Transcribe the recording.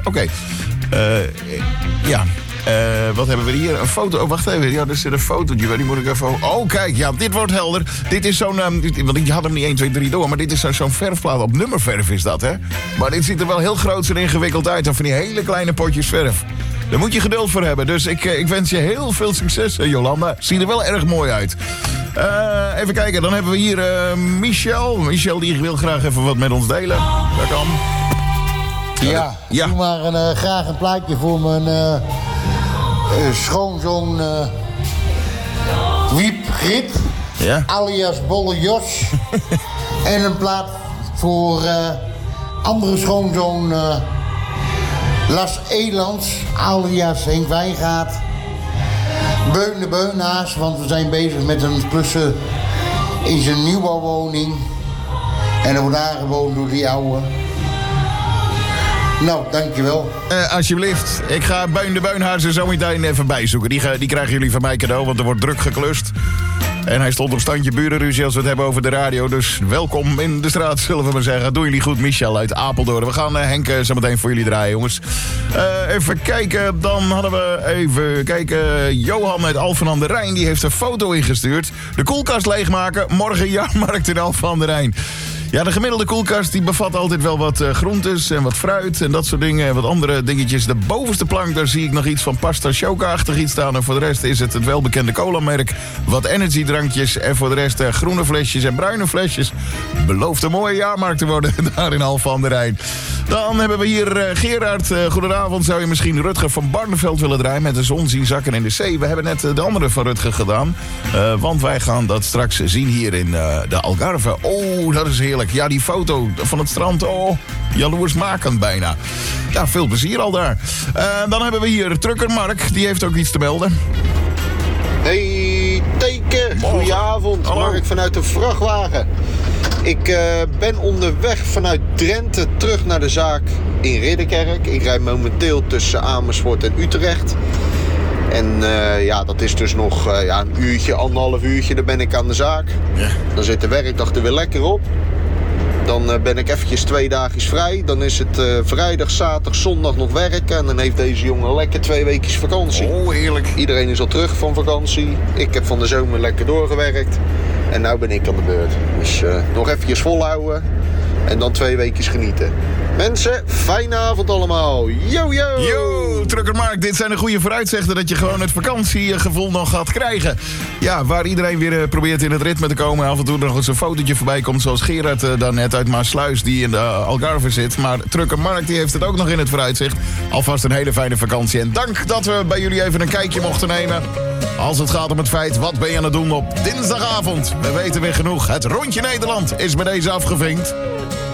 Oké. Ja. Wat hebben we hier? Een foto. Oh, wacht even. Ja, er zit een fotootje bij. Die moet ik even... Oh, kijk. Ja, dit wordt helder. Dit is zo'n... want ik had hem niet 1, 2, 3 door. Maar dit is zo'n verfplaat. Op nummerverf is dat, hè? Maar dit ziet er wel heel groot en ingewikkeld uit. Of van die hele kleine potjes verf. Daar moet je geduld voor hebben. Dus ik wens je heel veel succes, Jolanda. Ziet er wel erg mooi uit. Even kijken. Dan hebben we hier Michel. Michel, die wil graag even wat met ons delen. Dat kan. Ja. Doe maar graag een plaatje voor mijn schoonzoon Wiep Grit, alias Bolle Jos. En een plaat voor andere schoonzoon Las Elands, alias Henk Wijngaard. Beun de Beunhaas, want we zijn bezig met een klussen in zijn nieuwbouwwoning. En er wordt aangewoond door die oude. Nou, dankjewel. Alsjeblieft. Ik ga Beun de Beunhaar zo meteen even bijzoeken. Die krijgen jullie van mij cadeau, want er wordt druk geklust. En hij stond op standje burenruzie als we het hebben over de radio. Dus welkom in de straat, zullen we maar zeggen. Doen jullie goed, Michel uit Apeldoorn. We gaan Henk zo meteen voor jullie draaien, jongens. Even kijken, dan hadden we even kijken. Johan uit Alphen aan de Rijn, die heeft een foto ingestuurd. De koelkast leegmaken, morgen jaarmarkt in Alphen aan de Rijn. Ja, de gemiddelde koelkast die bevat altijd wel wat groentes en wat fruit en dat soort dingen. En wat andere dingetjes. De bovenste plank, daar zie ik nog iets van pasta choca-achtig iets staan. En voor de rest is het welbekende cola-merk. Wat energiedrankjes en voor de rest groene flesjes en bruine flesjes. Belooft een mooie jaarmarkt te worden daar in Alphen aan de Rijn. Dan hebben we hier Gerard. Goedenavond. Zou je misschien Rutger van Barneveld willen draaien met de zon zien zakken in de zee? We hebben net de andere van Rutger gedaan. Want wij gaan dat straks zien hier in de Algarve. Oh, dat is heerlijk. Ja, die foto van het strand. Oh, jaloersmakend bijna. Ja, veel plezier al daar. Dan hebben we hier Trucker Mark. Die heeft ook iets te melden. Hey, teken. Goedenavond. Mark vanuit de vrachtwagen. Ik ben onderweg vanuit Drenthe terug naar de zaak in Ridderkerk. Ik rijd momenteel tussen Amersfoort en Utrecht. En dat is dus nog een uurtje, 1,5 uurtje, dan ben ik aan de zaak. Ja. Dan zit de werkdag er weer lekker op. Dan ben ik eventjes 2 dagjes vrij. Dan is het vrijdag, zaterdag, zondag nog werken. En dan heeft deze jongen lekker 2 weekjes vakantie. Oh, heerlijk. Iedereen is al terug van vakantie. Ik heb van de zomer lekker doorgewerkt. En nu ben ik aan de beurt. Dus nog eventjes volhouden. En dan 2 weekjes genieten. Mensen, fijne avond allemaal. Yo, yo! Yo, Trucker Mark, dit zijn de goede vooruitzichten dat je gewoon het vakantiegevoel nog gaat krijgen. Ja, waar iedereen weer probeert in het ritme te komen. Af en toe nog eens een fotootje voorbij komt, zoals Gerard daarnet uit Maassluis, die in de Algarve zit. Maar Trucker Mark, die heeft het ook nog in het vooruitzicht. Alvast een hele fijne vakantie. En dank dat we bij jullie even een kijkje mochten nemen. Als het gaat om het feit, wat ben je aan het doen op dinsdagavond? We weten weer genoeg. Het rondje Nederland is bij deze afgevinkt.